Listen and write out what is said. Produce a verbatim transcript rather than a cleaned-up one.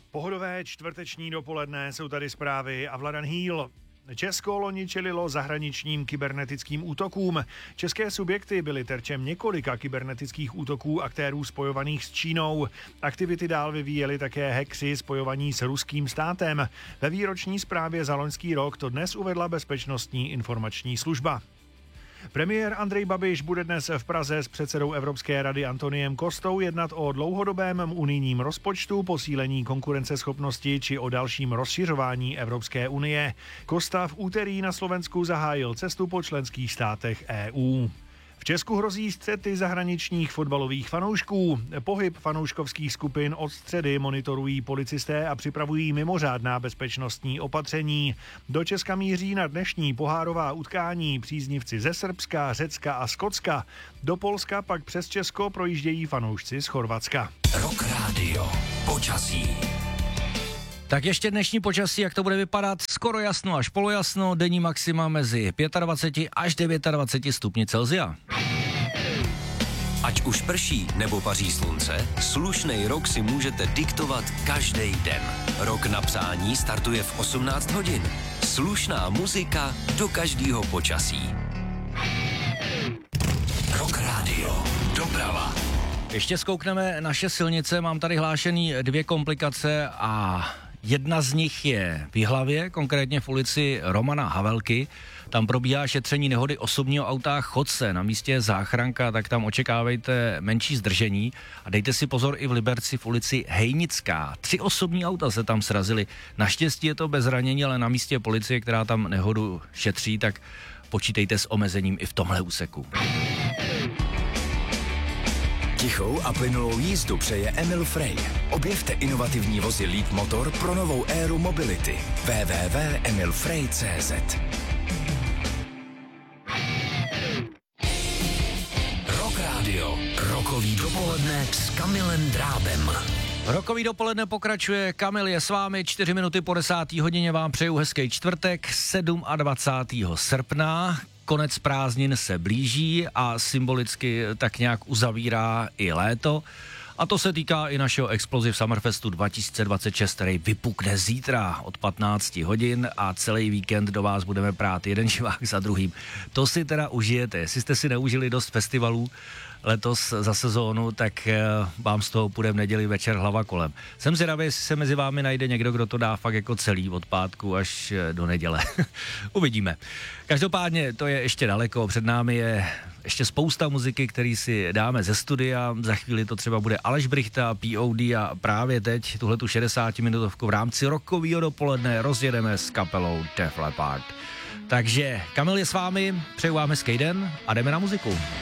Pohodové čtvrteční dopoledne, jsou tady zprávy a Vladan Hýl. Česko loni čelilo zahraničním kybernetickým útokům. České subjekty byly terčem několika kybernetických útoků aktérů spojovaných s Čínou. Aktivity dál vyvíjeli také hackři spojovaní s ruským státem. Ve výroční zprávě za loňský rok to dnes uvedla Bezpečnostní informační služba. Premiér Andrej Babiš bude dnes v Praze s předsedou Evropské rady Antoniem Costou jednat o dlouhodobém unijním rozpočtu, posílení konkurenceschopnosti či o dalším rozšiřování Evropské unie. Costa v úterý na Slovensku zahájil cestu po členských státech E U. V Česku hrozí střety zahraničních fotbalových fanoušků. Pohyb fanouškovských skupin od středy monitorují policisté a připravují mimořádná bezpečnostní opatření. Do Česka míří na dnešní pohárová utkání příznivci ze Srbska, Řecka a Skotska. Do Polska pak přes Česko projíždějí fanoušci z Chorvatska. Rock Radio. Počasí. Tak ještě dnešní počasí, jak to bude vypadat? Skoro jasno až polojasno, denní maxima mezi dvacet pět až dvacet devět stupni Celsia. Ať už prší nebo paří slunce, slušnej rok si můžete diktovat každý den. Rok na psání startuje v osmnáct hodin. Slušná muzika do každého počasí. Rock Radio. Doprava. Ještě zkoukneme naše silnice, mám tady hlášený dvě komplikace a jedna z nich je v Jihlavě, konkrétně v ulici Romana Havelky. Tam probíhá šetření nehody osobního auta Chodce, na místě je záchranka, tak tam očekávejte menší zdržení a dejte si pozor i v Liberci v ulici Hejnická. Tři osobní auta se tam srazily. Naštěstí je to bez zranění, ale na místě policie, která tam nehodu šetří, tak počítejte s omezením i v tomhle úseku. Tichou a plynulou jízdu přeje Emil Frey. Objevte inovativní vozy Leap Motor pro novou éru mobility. w w w tečka emil frey tečka c z Rock Radio. Rokový dopoledne s Kamilem Drábem. Rokový dopoledne pokračuje, Kamil je s vámi, čtyři minuty po desáté hodině vám přeju hezký čtvrtek, dvacátého sedmého srpna. Konec prázdnin se blíží a symbolicky tak nějak uzavírá i léto. A to se týká i našeho Explosive Summerfestu dva tisíce dvacet šest, který vypukne zítra od patnácti hodin a celý víkend do vás budeme prát jeden živák za druhým. To si teda užijete. Jestli jste si neužili dost festivalů letos za sezónu, tak vám z toho půjde v neděli večer hlava kolem. Jsem zvědavý, jestli se mezi vámi najde někdo, kdo to dá fakt jako celý od pátku až do neděle. Uvidíme. Každopádně to je ještě daleko, před námi je ještě spousta muziky, který si dáme ze studia, za chvíli to třeba bude Aleš Brychta, P O D a právě teď tuhletu šedesátiminutovku v rámci rokovýho dopoledne rozjedeme s kapelou Def Leppard. Takže Kamil je s vámi, přeju vám hezký den a jdeme na muziku.